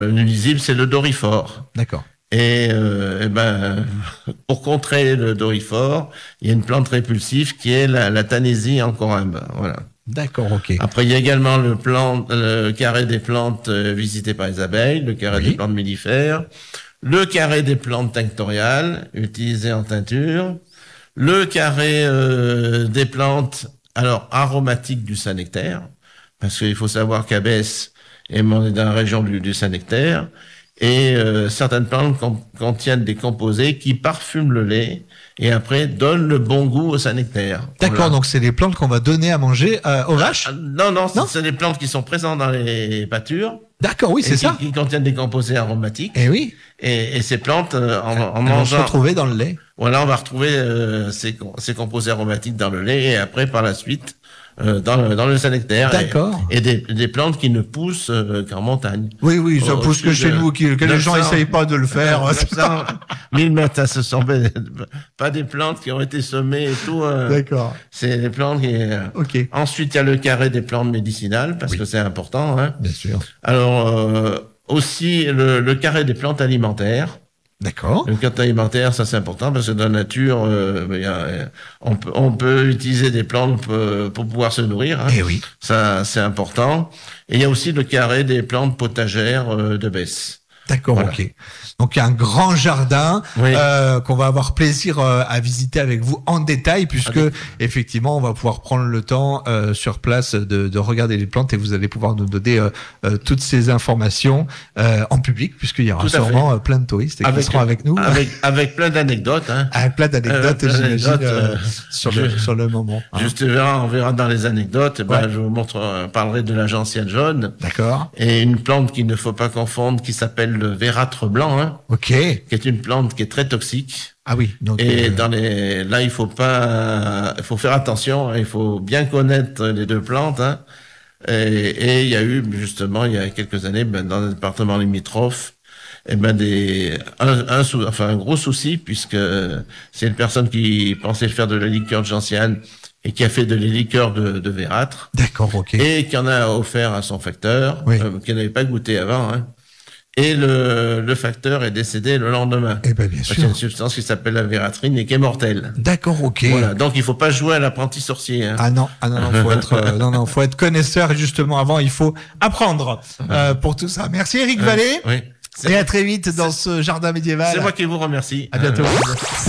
Le nuisible, c'est le doryphore. D'accord. Et pour contrer le doryphore, il y a une plante répulsive qui est la Tanésie en corymbe. Voilà. D'accord, ok. Après, il y a également le carré des plantes visité par les abeilles, le carré des plantes mellifères, le carré des plantes tinctoriales utilisées en teinture, le carré des plantes aromatiques du Saint-Nectaire, parce qu'il faut savoir qu'Abbesse est dans la région du Saint-Nectaire, et certaines plantes contiennent des composés qui parfument le lait et après donnent le bon goût au Saint-Nectaire. D'accord, Voilà. donc c'est des plantes qu'on va donner à manger aux vaches. Non, c'est des plantes qui sont présentes dans les pâtures. D'accord, oui, c'est ça. Qui contiennent des composés aromatiques. Et oui. Et ces plantes, en Elles vont se mangeant, retrouver dans le lait. voilà, on va retrouver ces composés aromatiques dans le lait et après, par la suite, dans le Saint-Nectaire. D'accord. Et des plantes qui ne poussent qu'en montagne. Oui, ça pousse que chez nous, que les gens essayent pas de le faire. 1000 mètres, ce sont pas des plantes qui ont été semées et tout. D'accord. C'est des plantes qui... Ok. Ensuite, il y a le carré des plantes médicinales, parce que c'est important. Hein. Bien sûr. Alors, aussi le carré des plantes alimentaires. D'accord. Le carré alimentaire, ça c'est important, parce que dans la nature, on peut utiliser des plantes pour pouvoir se nourrir. Hein. Eh oui. Ça, c'est important. Et il y a aussi le carré des plantes potagères de Besse. D'accord, Voilà. ok. Donc il y a un grand jardin qu'on va avoir plaisir à visiter avec vous en détail, puisque effectivement on va pouvoir prendre le temps sur place de regarder les plantes et vous allez pouvoir nous donner toutes ces informations en public, puisqu'il y aura sûrement plein de touristes qui seront avec nous. Avec plein d'anecdotes. Hein. Avec plein d'anecdotes, j'imagine, sur le moment. Hein. Juste, on verra dans les anecdotes. Je vous parlerai de la gentiane jaune. D'accord. Et une plante qu'il ne faut pas confondre, qui s'appelle le vératre blanc. Hein. Ok. Qui est une plante qui est très toxique. Ah oui. Donc, et là, il faut faire attention. Hein, il faut bien connaître les deux plantes. Hein. Et il y a eu, justement, il y a quelques années, dans le département limitrophe, un gros souci, puisque c'est une personne qui pensait faire de la liqueur de gentiane et qui a fait de la liqueur de vératre. D'accord, ok. Et qui en a offert à son facteur, qui n'avait pas goûté avant. Hein. Et le facteur est décédé le lendemain. Eh ben, bien sûr. C'est une substance qui s'appelle la vératrine et qui est mortelle. D'accord, ok. Voilà. Donc, il faut pas jouer à l'apprenti sorcier. Hein. Ah non, faut être connaisseur et justement avant, il faut apprendre pour tout ça. Merci Eric Vallée. Oui. Et à très vite dans ce jardin médiéval. C'est moi qui vous remercie. À bientôt.